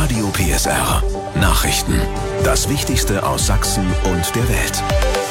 Radio PSR. Nachrichten. Das Wichtigste aus Sachsen und der Welt.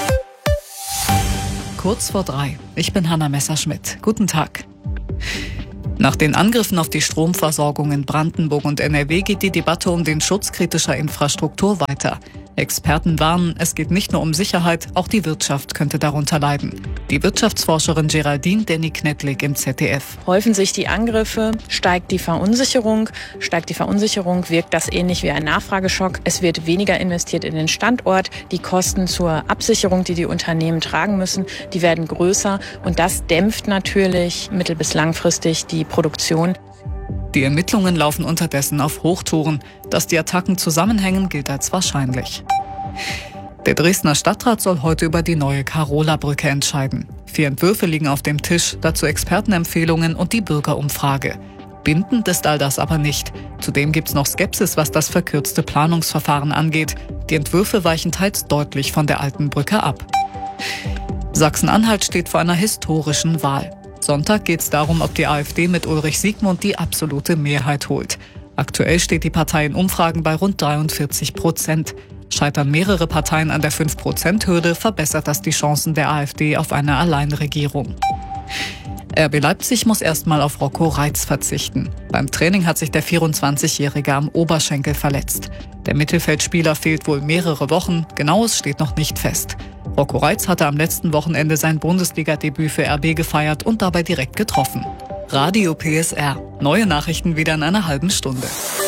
Kurz vor 3. Ich bin Hanna Messerschmidt. Guten Tag. Nach den Angriffen auf die Stromversorgung in Brandenburg und NRW geht die Debatte um den Schutz kritischer Infrastruktur weiter. Experten warnen, es geht nicht nur um Sicherheit, auch die Wirtschaft könnte darunter leiden. Die Wirtschaftsforscherin Geraldine Denny-Knetlik im ZDF. Häufen sich die Angriffe, steigt die Verunsicherung. Steigt die Verunsicherung, wirkt das ähnlich wie ein Nachfrageschock. Es wird weniger investiert in den Standort. Die Kosten zur Absicherung, die die Unternehmen tragen müssen, die werden größer. Und das dämpft natürlich mittel- bis langfristig die Produktion. Die Ermittlungen laufen unterdessen auf Hochtouren. Dass die Attacken zusammenhängen, gilt als wahrscheinlich. Der Dresdner Stadtrat soll heute über die neue Karola-Brücke entscheiden. 4 Entwürfe liegen auf dem Tisch, dazu Expertenempfehlungen und die Bürgerumfrage. Bindend ist all das aber nicht. Zudem gibt's noch Skepsis, was das verkürzte Planungsverfahren angeht. Die Entwürfe weichen teils deutlich von der alten Brücke ab. Sachsen-Anhalt steht vor einer historischen Wahl. Sonntag geht es darum, ob die AfD mit Ulrich Siegmund die absolute Mehrheit holt. Aktuell steht die Partei in Umfragen bei rund 43%. Scheitern mehrere Parteien an der 5%-Hürde, verbessert das die Chancen der AfD auf eine Alleinregierung. RB Leipzig muss erstmal auf Rocco Reitz verzichten. Beim Training hat sich der 24-Jährige am Oberschenkel verletzt. Der Mittelfeldspieler fehlt wohl mehrere Wochen, Genaues steht noch nicht fest. Rocco Reitz hatte am letzten Wochenende sein Bundesliga-Debüt für RB gefeiert und dabei direkt getroffen. Radio PSR. Neue Nachrichten wieder in einer halben Stunde.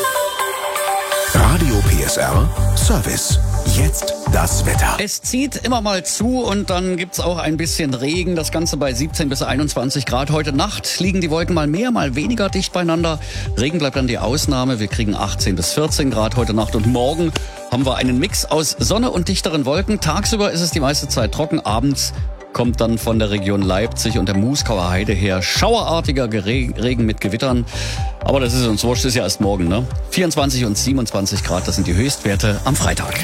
Radio PSR Service. Jetzt das Wetter. Es zieht immer mal zu und dann gibt's auch ein bisschen Regen. Das Ganze bei 17 bis 21 Grad. Heute Nacht liegen die Wolken mal mehr, mal weniger dicht beieinander. Regen bleibt dann die Ausnahme. Wir kriegen 18 bis 14 Grad heute Nacht und morgen haben wir einen Mix aus Sonne und dichteren Wolken. Tagsüber ist es die meiste Zeit trocken. Abends kommt dann von der Region Leipzig und der Muskauer Heide her schauerartiger Regen mit Gewittern. Aber das ist uns wurscht, ist ja erst morgen, ne? 24 und 27 Grad, das sind die Höchstwerte am Freitag.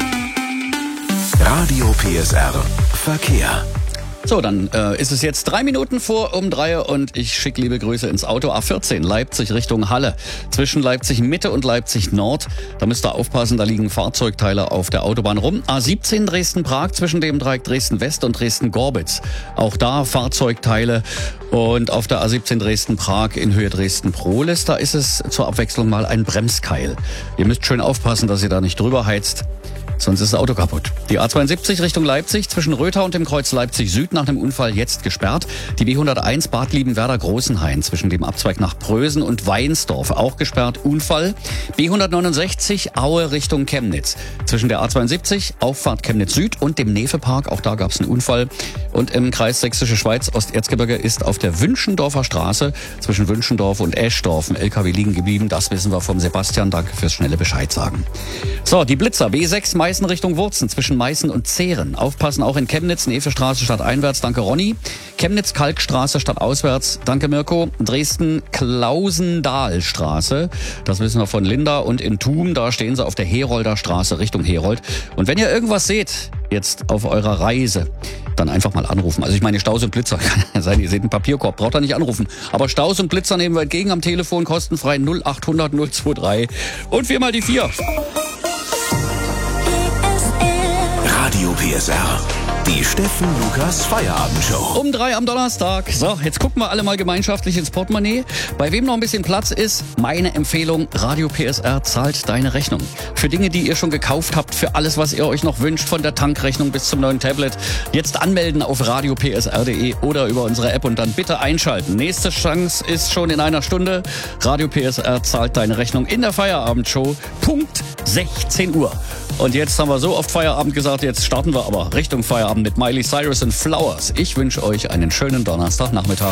Radio PSR Verkehr. So, dann ist es jetzt 3 Minuten vor um 3 und ich schicke liebe Grüße ins Auto. A14 Leipzig Richtung Halle. Zwischen Leipzig Mitte und Leipzig Nord. Da müsst ihr aufpassen, da liegen Fahrzeugteile auf der Autobahn rum. A17 Dresden-Prag zwischen dem Dreieck Dresden-West und Dresden-Gorbitz. Auch da Fahrzeugteile. Und auf der A17 Dresden-Prag in Höhe Dresden-Prohlis, da ist es zur Abwechslung mal ein Bremskeil. Ihr müsst schön aufpassen, dass ihr da nicht drüber heizt. Sonst ist das Auto kaputt. Die A72 Richtung Leipzig zwischen Rötha und dem Kreuz Leipzig Süd nach dem Unfall jetzt gesperrt. Die B101 Bad Liebenwerda-Großenhain zwischen dem Abzweig nach Prösen und Weinsdorf auch gesperrt. Unfall. B169 Aue Richtung Chemnitz. Zwischen der A72 Auffahrt Chemnitz Süd und dem Nefepark. Auch da gab es einen Unfall. Und im Kreis Sächsische Schweiz Osterzgebirge ist auf der Wünschendorfer Straße zwischen Wünschendorf und Eschdorf ein LKW liegen geblieben. Das wissen wir vom Sebastian. Danke fürs schnelle Bescheid sagen. So, die Blitzer. B6 Meißen Richtung Wurzen zwischen Meißen und Zehren. Aufpassen auch in Chemnitz, Nefestraße stadteinwärts, danke Ronny. Chemnitz Kalkstraße stadtauswärts, danke Mirko. Dresden Klausendahlstraße, das wissen wir von Linda. Und in Thun, da stehen sie auf der Herolder Straße Richtung Herold. Und wenn ihr irgendwas seht, jetzt auf eurer Reise, dann einfach mal anrufen. Also ich meine Staus und Blitzer, kann ja sein, ihr seht einen Papierkorb, braucht ihr nicht anrufen. Aber Staus und Blitzer nehmen wir entgegen am Telefon, kostenfrei 0800 023 und 4 mal die 4. Radio PSR. Die Steffen Lukas Feierabendshow. Um 3 am Donnerstag. So, jetzt gucken wir alle mal gemeinschaftlich ins Portemonnaie. Bei wem noch ein bisschen Platz ist, meine Empfehlung, Radio PSR zahlt deine Rechnung. Für Dinge, die ihr schon gekauft habt, für alles, was ihr euch noch wünscht, von der Tankrechnung bis zum neuen Tablet. Jetzt anmelden auf radiopsr.de oder über unsere App und dann bitte einschalten. Nächste Chance ist schon in einer Stunde. Radio PSR zahlt deine Rechnung in der Feierabendshow. Punkt 16 Uhr. Und jetzt haben wir so oft Feierabend gesagt, jetzt starten wir aber Richtung Feierabend mit Miley Cyrus und Flowers. Ich wünsche euch einen schönen Donnerstagnachmittag.